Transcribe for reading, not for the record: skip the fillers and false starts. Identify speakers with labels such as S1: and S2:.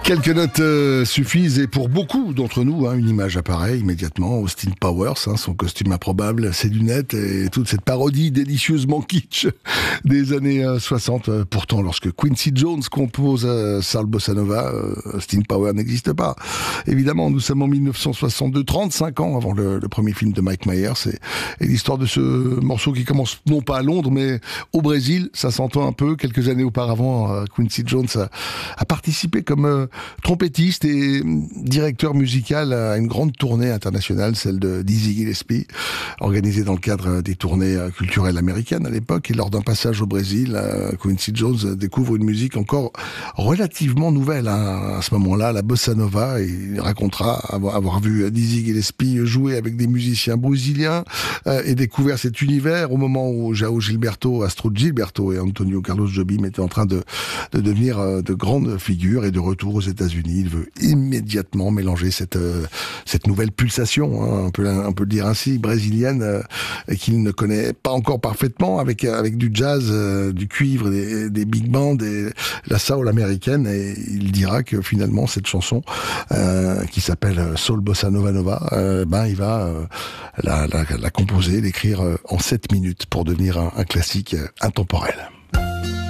S1: Quelques notes suffisent et pour beaucoup d'entre nous, une image apparaît immédiatement. Austin Powers, son costume improbable, ses lunettes et toute cette parodie délicieusement kitsch des années 60. Pourtant, lorsque Quincy Jones compose Soul Bossa Nova, Austin Powers n'existe pas. Évidemment, nous sommes en 1962, 35 ans avant le premier film de Mike Myers et l'histoire de ce morceau qui commence non pas à Londres mais au Brésil. Ça s'entend un peu. Quelques années auparavant, Quincy Jones a participé comme trompettiste et directeur musical à une grande tournée internationale, celle de Dizzy Gillespie, organisée dans le cadre des tournées culturelles américaines à l'époque. Et lors d'un passage au Brésil, Quincy Jones découvre une musique encore relativement nouvelle à ce moment-là, la bossa nova. Et il racontera avoir vu Dizzy Gillespie jouer avec des musiciens brésiliens et découvert cet univers au moment où João Gilberto, Astrud Gilberto et Antonio Carlos Jobim étaient en train de devenir de grandes figures. Et de retour aux États-Unis, il veut immédiatement mélanger cette nouvelle pulsation, on peut le dire ainsi, brésilienne, qu'il ne connaît pas encore parfaitement, avec du jazz, du cuivre, des big bands et la soul américaine. Et il dira que finalement cette chanson qui s'appelle Soul Bossa Nova Nova, il va la composer, l'écrire en 7 minutes pour devenir un classique intemporel.